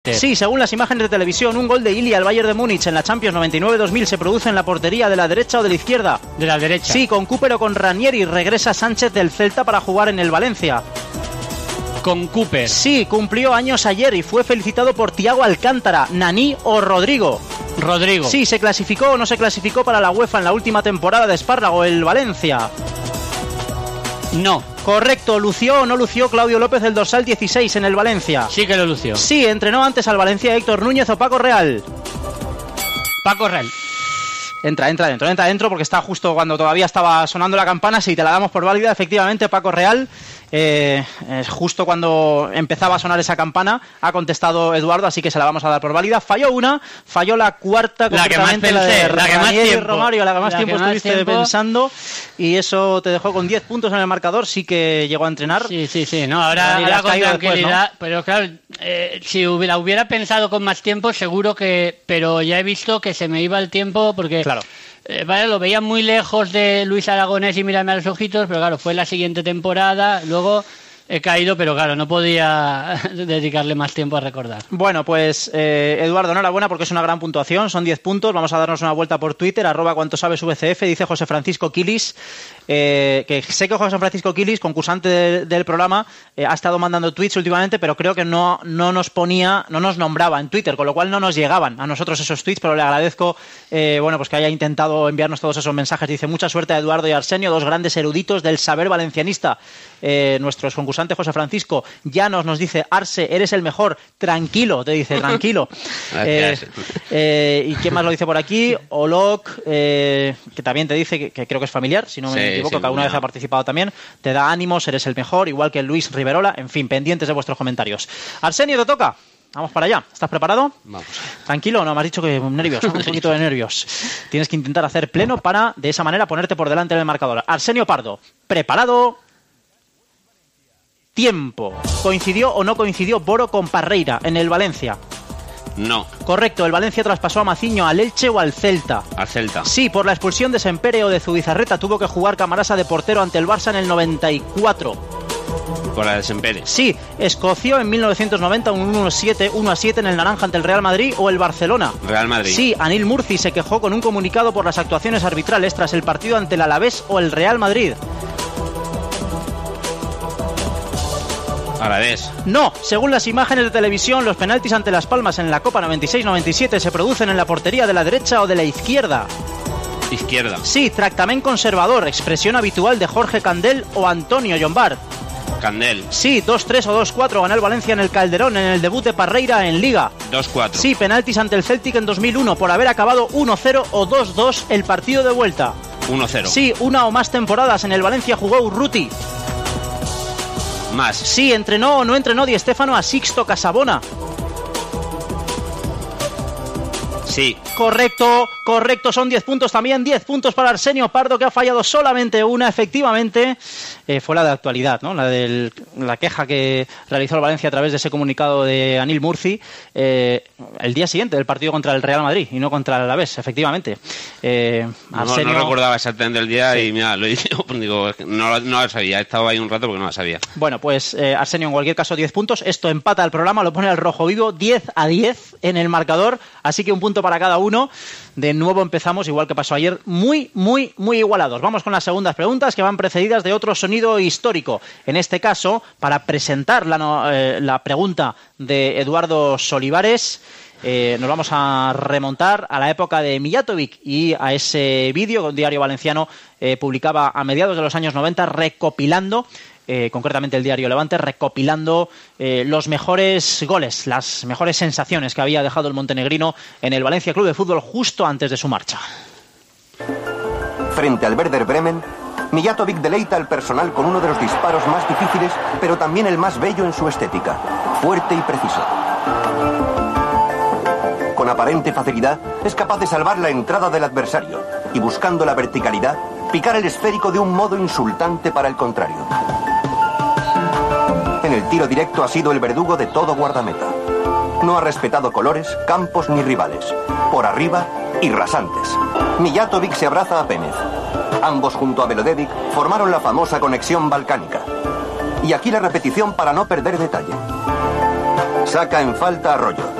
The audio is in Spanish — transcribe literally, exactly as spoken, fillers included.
Sí, según las imágenes de televisión, un gol de Ilia al Bayern de Múnich en la Champions noventa y nueve dos mil se produce en la portería de la derecha o de la izquierda. De la derecha. Sí, con Cooper o con Ranieri. Regresa Sánchez del Celta para jugar en el Valencia. Con Cooper. Sí, cumplió años ayer y fue felicitado por Thiago Alcántara, Nani o Rodrigo. Rodrigo. Sí, se clasificó o no se clasificó para la UEFA en la última temporada de Espárrago, el Valencia. No. Correcto, ¿lució o no lució Claudio López el dorsal dieciséis en el Valencia? Sí que lo lució. Sí, entrenó antes al Valencia Héctor Núñez o Paco Real. Paco Real. Entra, entra dentro, entra dentro porque está justo cuando todavía estaba sonando la campana. Si te la damos por válida, efectivamente, Paco Real. Eh, eh, justo cuando empezaba a sonar esa campana ha contestado Eduardo, así que se la vamos a dar por válida. Falló una, falló la cuarta, la concretamente que más pensé, la de la que más tiempo, Romario, la que más la tiempo que más estuviste tiempo. pensando, y eso te dejó con diez puntos en el marcador. Sí que llegó a entrenar. Sí, sí, sí, no, ahora, Y ahora has con caído tranquilidad, después, ¿no? pero claro, eh, si hubiera, hubiera pensado con más tiempo, seguro que, pero ya he visto que se me iba el tiempo porque... Claro. Eh, vale, lo veía muy lejos de Luis Aragonés y mírame a los ojitos, pero claro, fue la siguiente temporada, luego he caído, pero claro, no podía dedicarle más tiempo a recordar. Bueno, pues eh, Eduardo, enhorabuena porque es una gran puntuación, son diez puntos. Vamos a darnos una vuelta por Twitter, arroba cuanto sabes V C F, dice José Francisco Quilis, eh, que sé que José Francisco Quilis, concursante de, del programa, eh, ha estado mandando tweets últimamente, pero creo que no, no nos ponía, no nos nombraba en Twitter, con lo cual no nos llegaban a nosotros esos tweets, pero le agradezco eh, bueno, pues que haya intentado enviarnos todos esos mensajes. Dice, mucha suerte a Eduardo y Arsenio, dos grandes eruditos del saber valencianista. Eh, nuestros concursantes José Francisco Llanos nos dice, Arse, eres el mejor, tranquilo, te dice, tranquilo. eh, eh, ¿Y quién más lo dice por aquí? Olok, eh, que también te dice, que, que creo que es familiar, si no me sí, equivoco, sí, que alguna vez ha participado también, te da ánimos, eres el mejor, igual que Luis Riverola, en fin, pendientes de vuestros comentarios. Arsenio, te toca. Vamos para allá. ¿Estás preparado? Vamos. Tranquilo, no, me has dicho que nervios, un poquito de nervios. Tienes que intentar hacer pleno para, de esa manera, ponerte por delante en el marcador. Arsenio Pardo, preparado. Tiempo. ¿Coincidió o no coincidió Boro con Parreira en el Valencia? No. Correcto, el Valencia traspasó a Maciño al Elche o al Celta. Al Celta. Sí, por la expulsión de Sempere o de Zubizarreta tuvo que jugar Camarasa de portero ante el Barça en el noventa y cuatro. Por la de Sempere. Sí, escoció en mil novecientos noventa un uno a siete en el Naranja ante el Real Madrid o el Barcelona. Real Madrid. Sí, Anil Murci se quejó con un comunicado por las actuaciones arbitrales tras el partido ante el Alavés o el Real Madrid. Alavés. No, según las imágenes de televisión, los penaltis ante Las Palmas en la Copa noventa y seis noventa y siete se producen en la portería de la derecha o de la izquierda. Izquierda. Sí, tractamén conservador, expresión habitual de Jorge Candel o Antonio Llombart. Candel. Sí, dos tres o dos cuatro ganó el Valencia en el Calderón en el debut de Parreira en Liga. dos cuatro. Sí, penaltis ante el Celtic en dos mil uno por haber acabado uno cero o dos dos el partido de vuelta. uno cero. Sí, una o más temporadas en el Valencia jugó Urruti. Más. Sí, entrenó o no entrenó Di Stéfano a Sixto Casabona. Sí. Correcto, correcto, son diez puntos también, diez puntos para Arsenio Pardo, que ha fallado solamente una, efectivamente, eh, fue la de actualidad, ¿no? La de la queja que realizó el Valencia a través de ese comunicado de Anil Murci eh, el día siguiente del partido contra el Real Madrid y no contra el Alavés, efectivamente. Eh, Arsenio... no, no recordaba exactamente el día, sí. Y mira, lo hice, digo, no, no lo sabía, he estado ahí un rato porque no lo sabía. Bueno, pues eh, Arsenio, en cualquier caso, diez puntos, esto empata el programa, lo pone al rojo vivo, diez a diez en el marcador, así que un punto para cada uno. De nuevo empezamos, igual que pasó ayer, muy, muy, muy igualados. Vamos con las segundas preguntas, que van precedidas de otro sonido histórico. En este caso, para presentar la, no, eh, la pregunta de Eduardo Solivares, eh, nos vamos a remontar a la época de Mijatovic y a ese vídeo que un diario valenciano eh, publicaba a mediados de los años noventa, recopilando Eh, concretamente el diario Levante, recopilando eh, los mejores goles, las mejores sensaciones que había dejado el montenegrino en el Valencia Club de Fútbol justo antes de su marcha. Frente al Werder Bremen, Mijatovic deleita al personal con uno de los disparos más difíciles, pero también el más bello en su estética, fuerte y preciso. Con aparente facilidad, es capaz de salvar la entrada del adversario y, buscando la verticalidad, picar el esférico de un modo insultante para el contrario. En el tiro directo ha sido el verdugo de todo guardameta. No ha respetado colores, campos ni rivales. Por arriba y rasantes. Mijatovic se abraza a Pénez. Ambos junto a Belodevic formaron la famosa conexión balcánica. Y aquí la repetición para no perder detalle. Saca en falta a Arroyo.